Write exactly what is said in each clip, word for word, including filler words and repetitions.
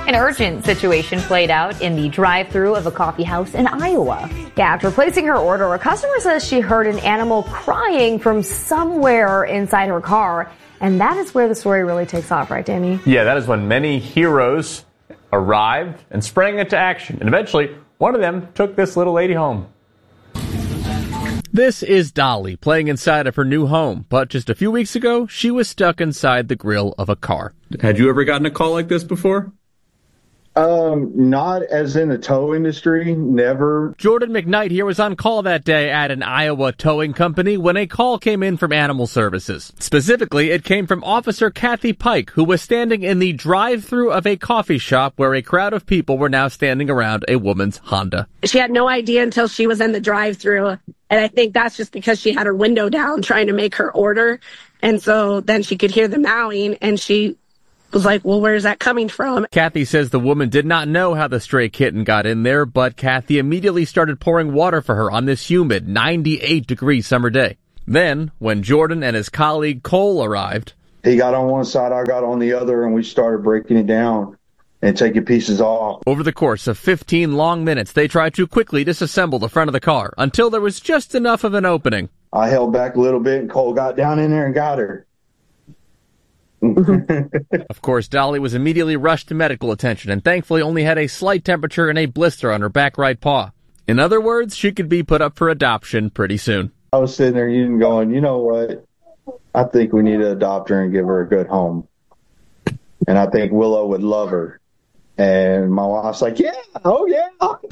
An urgent situation played out in the drive-thru of a coffee house in Iowa. Yeah, after placing her order, a customer says she heard an animal crying from somewhere inside her car. And that is where the story really takes off, right, Danny? Yeah, that is when many heroes arrived and sprang into action. And eventually, one of them took this little lady home. This is Dolly playing inside of her new home, but just a few weeks ago, she was stuck inside the grill of a car. Had you ever gotten a call like this before? Um, not as in the tow industry, never. Jordan McKnight here was on call that day at an Iowa towing company when a call came in from Animal Services. Specifically, it came from Officer Kathy Pike, who was standing in the drive-thru of a coffee shop where a crowd of people were now standing around a woman's Honda. She had no idea until she was in the drive-thru, and I think that's just because she had her window down trying to make her order, and so then she could hear the meowing, and she was like, well, where's that coming from? Kathy says the woman did not know how the stray kitten got in there, but Kathy immediately started pouring water for her on this humid ninety-eight degree summer day. Then, when Jordan and his colleague Cole arrived, he got on one side, I got on the other, and we started breaking it down and taking pieces off. Over the course of fifteen long minutes, they tried to quickly disassemble the front of the car until there was just enough of an opening. I held back a little bit, and Cole got down in there and got her. Of course, Dolly was immediately rushed to medical attention and thankfully only had a slight temperature and a blister on her back right paw. In other words, she could be put up for adoption pretty soon. I was sitting there even going, you know what? I think we need to adopt her and give her a good home. And I think Willow would love her. And my wife's like, yeah, oh yeah.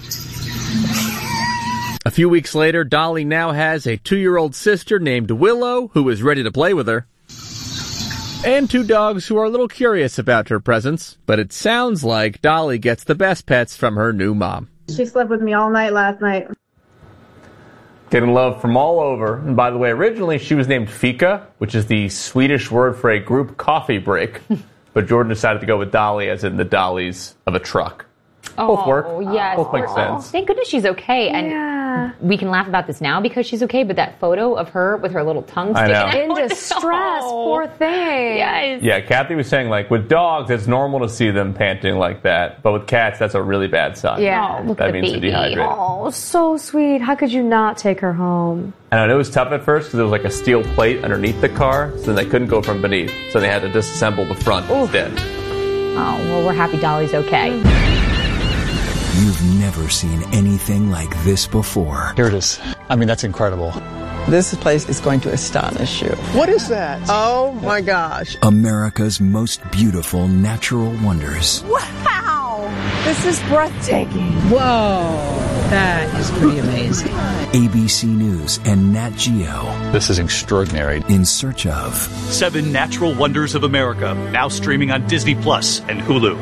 A few weeks later, Dolly now has a two-year-old sister named Willow who is ready to play with her. And two dogs who are a little curious about her presence, but it sounds like Dolly gets the best pets from her new mom. She slept with me all night last night. Getting love from all over. And by the way, originally she was named Fika, which is the Swedish word for a group coffee break. But Jordan decided to go with Dolly, as in the dollies of a truck. Oh, Both work. Yes. Both make Oh, sense. thank goodness she's okay. And Yeah. we can laugh about this now because she's okay, but that photo of her with her little tongue I sticking know. out. In distress, Oh. poor thing. Yes. Yeah, Kathy was saying, like, with dogs, it's normal to see them panting like that. But with cats, that's a really bad sign. Yeah. Oh, look That at the means they're baby. dehydrated. Oh, so sweet. How could you not take her home? And I know it was tough at first because there was like a steel plate underneath the car, so they couldn't go from beneath. So they had to disassemble the front instead. Oh, well, we're happy Dolly's okay. You've never seen anything like this before. Here it is. I mean, that's incredible. This place is going to astonish you. What is that? Oh my gosh. America's most beautiful natural wonders. Wow! This is breathtaking. Whoa, that is pretty amazing. A B C News and Nat Geo. This is extraordinary. In search of Seven Natural Wonders of America, now streaming on Disney Plus and Hulu.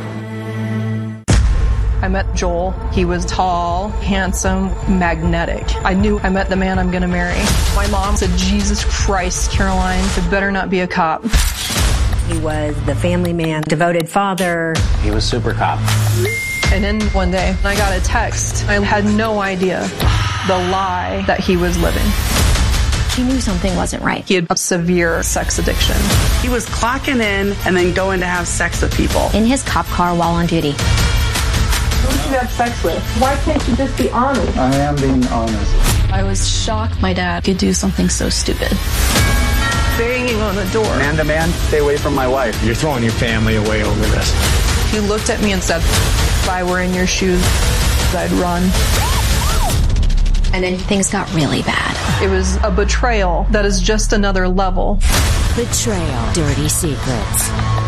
I met Joel. He was tall, handsome, magnetic. I knew I met the man I'm going to marry. My mom said, Jesus Christ, Caroline, it better not be a cop. He was the family man, devoted father. He was super cop. And then one day, I got a text. I had no idea the lie that he was living. He knew something wasn't right. He had a severe sex addiction. He was clocking in and then going to have sex with people. In his cop car while on duty. Who did you have sex with? Why can't you just be honest? I am being honest. I was shocked my dad could do something so stupid. Banging on the door. Man to man, stay away from my wife. You're throwing your family away over this. He looked at me and said, if I were in your shoes, I'd run. And then things got really bad. It was a betrayal that is just another level. Betrayal. Dirty secrets.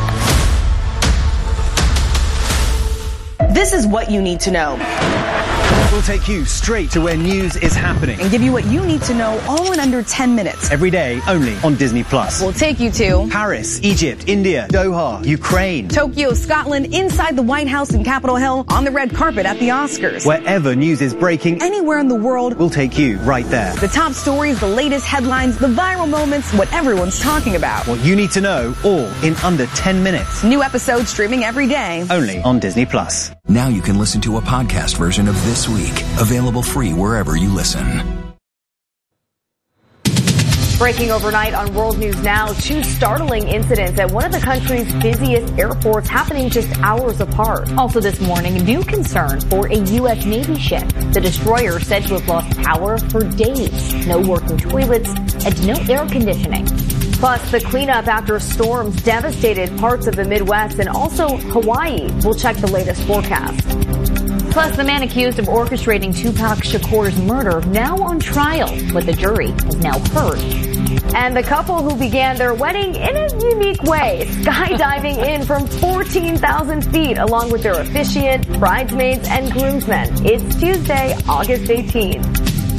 This is what you need to know. We'll take you straight to where news is happening and give you what you need to know all in under ten minutes. Every day, only on Disney Plus. We'll take you to Paris, Egypt, India, Doha, Ukraine, Tokyo, Scotland, inside the White House and Capitol Hill, on the red carpet at the Oscars. Wherever news is breaking, anywhere in the world, we'll take you right there. The top stories, the latest headlines, the viral moments, what everyone's talking about. What you need to know, all in under ten minutes. New episodes streaming every day. Only on Disney Plus. Now you can listen to a podcast version of This Week, available free wherever you listen. Breaking overnight on World News Now, two startling incidents at one of the country's busiest airports happening just hours apart. Also this morning, new concern for a U S Navy ship. The destroyer said to have lost power for days. No working toilets and no air conditioning. Plus, the cleanup after storms devastated parts of the Midwest and also Hawaii. We'll check the latest forecast. Plus, the man accused of orchestrating Tupac Shakur's murder now on trial. What the jury has now heard. And the couple who began their wedding in a unique way, skydiving in from fourteen thousand feet along with their officiant, bridesmaids, and groomsmen. It's Tuesday, August eighteenth.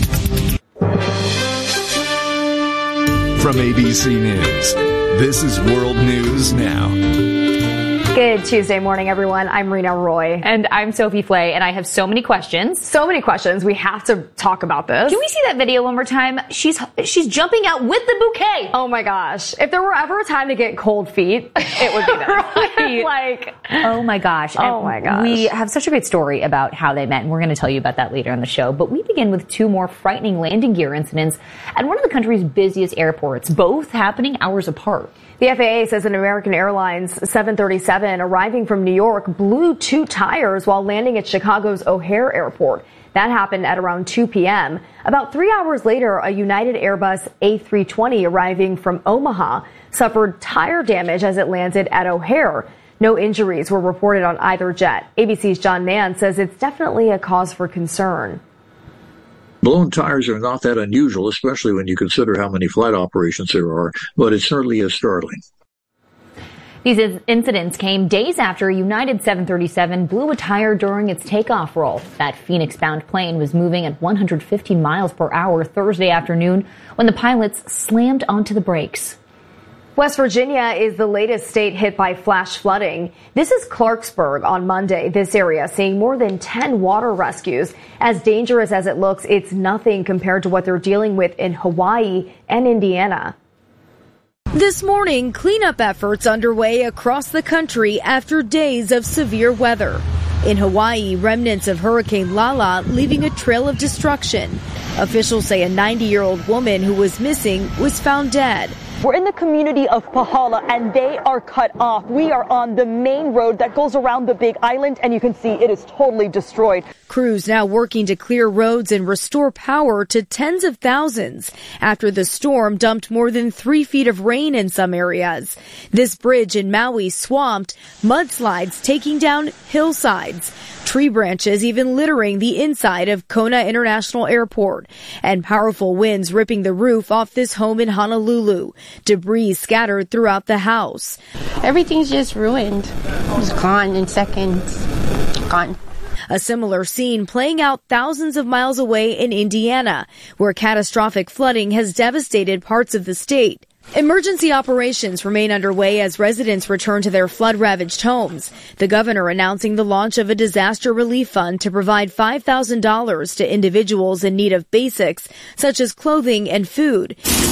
From A B C News, this is World News Now. Good Tuesday morning, everyone. I'm Rena Roy. And I'm Sophie Flay, and I have so many questions. So many questions. We have to talk about this. Can we see that video one more time? She's she's jumping out with the bouquet. Oh my gosh. If there were ever a time to get cold feet, it would be that. Right. Like, oh my gosh. Oh my gosh. We have such a great story about how they met, and we're going to tell you about that later in the show. But we begin with two more frightening landing gear incidents at one of the country's busiest airports, both happening hours apart. The F A A says an American Airlines seven thirty-seven arriving from New York blew two tires while landing at Chicago's O'Hare Airport. That happened at around two p.m. About three hours later, a United Airbus A three twenty arriving from Omaha suffered tire damage as it landed at O'Hare. No injuries were reported on either jet. A B C's John Mann says it's definitely a cause for concern. Blown tires are not that unusual, especially when you consider how many flight operations there are, but it certainly is startling. These incidents came days after a United seven thirty-seven blew a tire during its takeoff roll. That Phoenix-bound plane was moving at one hundred fifteen miles per hour Thursday afternoon when the pilots slammed onto the brakes. West Virginia is the latest state hit by flash flooding. This is Clarksburg on Monday. This area seeing more than ten water rescues. As dangerous as it looks, it's nothing compared to what they're dealing with in Hawaii and Indiana. This morning, cleanup efforts underway across the country after days of severe weather. In Hawaii, remnants of Hurricane Lala leaving a trail of destruction. Officials say a ninety-year-old woman who was missing was found dead. We're in the community of Pahala, and they are cut off. We are on the main road that goes around the big island, and you can see it is totally destroyed. Crews now working to clear roads and restore power to tens of thousands after the storm dumped more than three feet of rain in some areas. This bridge in Maui swamped, mudslides taking down hillsides. Tree branches even littering the inside of Kona International Airport, and powerful winds ripping the roof off this home in Honolulu. Debris scattered throughout the house. Everything's just ruined. It's gone in seconds. Gone. A similar scene playing out thousands of miles away in Indiana, where catastrophic flooding has devastated parts of the state. Emergency operations remain underway as residents return to their flood-ravaged homes. The governor announcing the launch of a disaster relief fund to provide five thousand dollars to individuals in need of basics, such as clothing and food.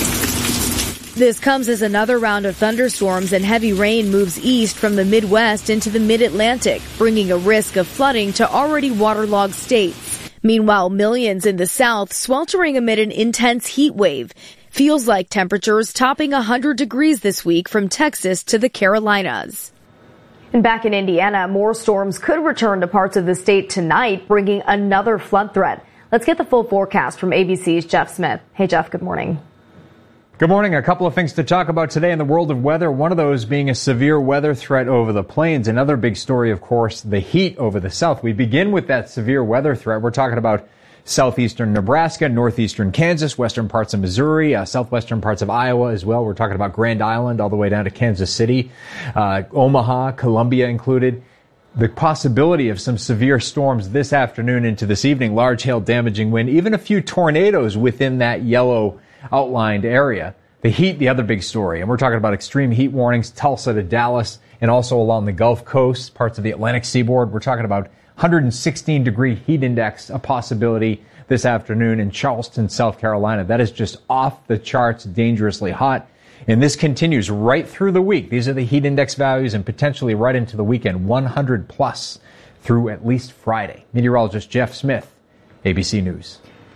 This comes as another round of thunderstorms and heavy rain moves east from the Midwest into the mid-Atlantic, bringing a risk of flooding to already waterlogged states. Meanwhile, millions in the South sweltering amid an intense heat wave. Feels like temperatures topping one hundred degrees this week from Texas to the Carolinas. And back in Indiana, more storms could return to parts of the state tonight, bringing another flood threat. Let's get the full forecast from A B C's Jeff Smith. Hey, Jeff, good morning. Good morning. A couple of things to talk about today in the world of weather. One of those being a severe weather threat over the plains. Another big story, of course, the heat over the south. We begin with that severe weather threat. We're talking about southeastern Nebraska, northeastern Kansas, western parts of Missouri, uh, southwestern parts of Iowa as well. We're talking about Grand Island all the way down to Kansas City, uh, Omaha, Columbia included. The possibility of some severe storms this afternoon into this evening, large hail, damaging wind, even a few tornadoes within that yellow outlined area. The heat, the other big story. And we're talking about extreme heat warnings, Tulsa to Dallas, and also along the Gulf Coast, parts of the Atlantic seaboard. We're talking about one hundred sixteen degree heat index, a possibility this afternoon in Charleston, South Carolina. That is just off the charts, dangerously hot. And this continues right through the week. These are the heat index values and potentially right into the weekend, one hundred plus through at least Friday. Meteorologist Jeff Smith, A B C News.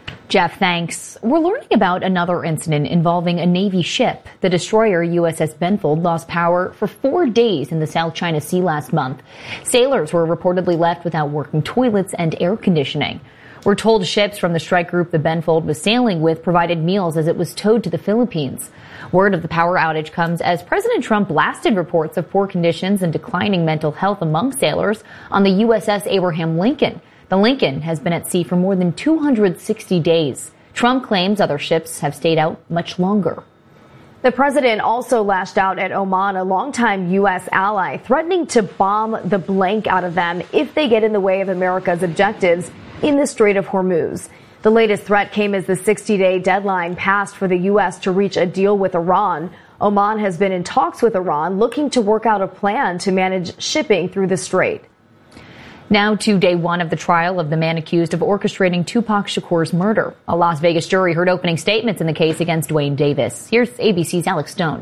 Jeff, thanks. We're learning about another incident involving a Navy ship. The destroyer U S S Benfold lost power for four days in the South China Sea last month. Sailors were reportedly left without working toilets and air conditioning. We're told ships from the strike group the Benfold was sailing with provided meals as it was towed to the Philippines. Word of the power outage comes as President Trump blasted reports of poor conditions and declining mental health among sailors on the U S S Abraham Lincoln. The Lincoln has been at sea for more than two hundred sixty days. Trump claims other ships have stayed out much longer. The president also lashed out at Oman, a longtime U S ally, threatening to bomb the blank out of them if they get in the way of America's objectives in the Strait of Hormuz. The latest threat came as the sixty-day deadline passed for the U S to reach a deal with Iran. Oman has been in talks with Iran, looking to work out a plan to manage shipping through the strait. Now to day one of the trial of the man accused of orchestrating Tupac Shakur's murder. A Las Vegas jury heard opening statements in the case against Duane Davis. Here's A B C's Alex Stone.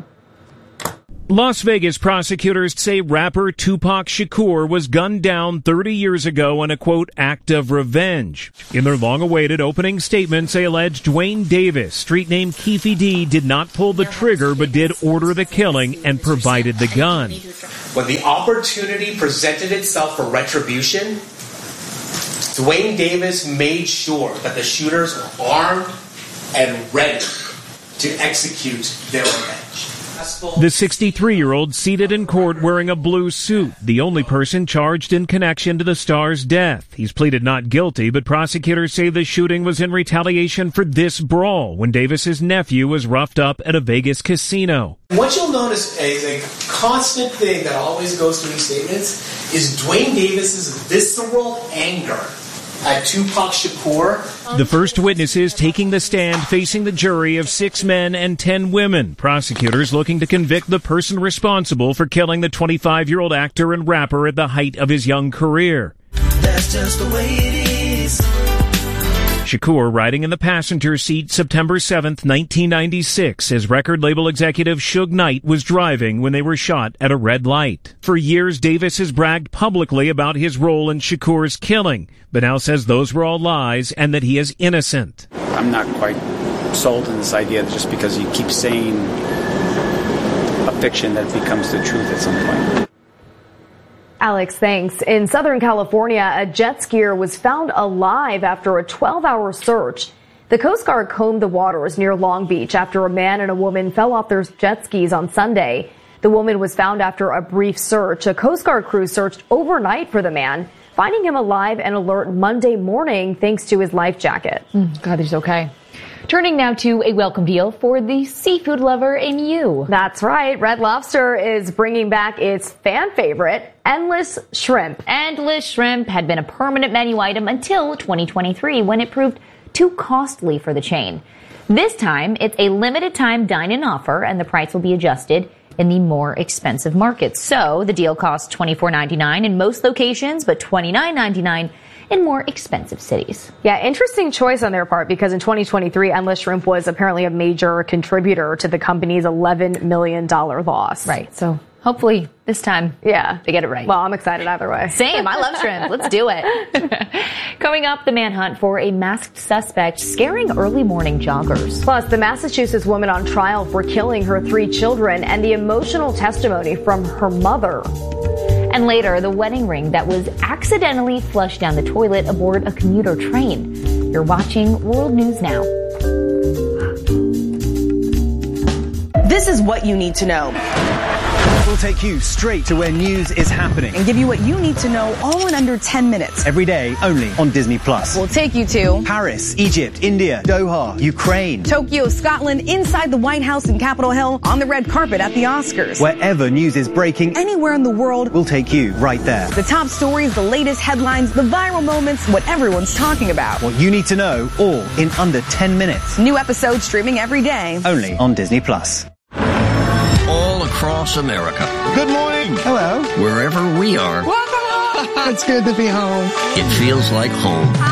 Las Vegas prosecutors say rapper Tupac Shakur was gunned down thirty years ago in a, quote, act of revenge. In their long-awaited opening statements, they alleged Duane Davis, street name Keefe D, did not pull the trigger but did order the killing and provided the gun. When the opportunity presented itself for retribution, Duane Davis made sure that the shooters were armed and ready to execute their revenge. The sixty-three-year-old seated in court wearing a blue suit, the only person charged in connection to the star's death. He's pleaded not guilty, but prosecutors say the shooting was in retaliation for this brawl when Davis's nephew was roughed up at a Vegas casino. What you'll notice is a constant thing that always goes through these statements is Duane Davis's visceral anger at Tupac Shakur. The first witnesses taking the stand facing the jury of six men and ten women. Prosecutors looking to convict the person responsible for killing the twenty-five-year-old actor and rapper at the height of his young career. That's just the way it is. Shakur riding in the passenger seat September seventh, nineteen ninety-six, as record label executive Suge Knight was driving when they were shot at a red light. For years, Davis has bragged publicly about his role in Shakur's killing, but now says those were all lies and that he is innocent. I'm not quite sold on this idea that just because you keep saying a fiction that becomes the truth at some point. Alex, thanks. In Southern California, a jet skier was found alive after a twelve-hour search. The Coast Guard combed the waters near Long Beach after a man and a woman fell off their jet skis on Sunday. The woman was found after a brief search. A Coast Guard crew searched overnight for the man, finding him alive and alert Monday morning thanks to his life jacket. Mm, God, he's okay. Turning now to a welcome deal for the seafood lover in you. That's right. Red Lobster is bringing back its fan favorite, Endless Shrimp. Endless Shrimp had been a permanent menu item until twenty twenty-three when it proved too costly for the chain. This time, it's a limited time dine-in offer and the price will be adjusted in the more expensive markets. So the deal costs twenty-four ninety-nine in most locations, but twenty-nine ninety-nine in more expensive cities. Yeah, interesting choice on their part because in twenty twenty-three, Endless Shrimp was apparently a major contributor to the company's eleven million dollars loss. Right. So hopefully this time, yeah, they get it right. Well, I'm excited either way. Same. I love shrimp. Let's do it. Coming up, the manhunt for a masked suspect scaring early morning joggers. Plus, the Massachusetts woman on trial for killing her three children and the emotional testimony from her mother. And later, the wedding ring that was accidentally flushed down the toilet aboard a commuter train. You're watching World News Now. This is what you need to know. We'll take you straight to where news is happening and give you what you need to know all in under ten minutes. Every day, only on Disney Plus. We'll take you to Paris, Egypt, India, Doha, Ukraine, Tokyo, Scotland, inside the White House in Capitol Hill, on the red carpet at the Oscars. Wherever news is breaking, anywhere in the world, we'll take you right there. The top stories, the latest headlines, the viral moments, what everyone's talking about. What you need to know, all in under ten minutes. New episodes streaming every day. Only on Disney Plus. All across America. Good morning. Hello. Wherever we are. Welcome home. It's good to be home. It feels like home.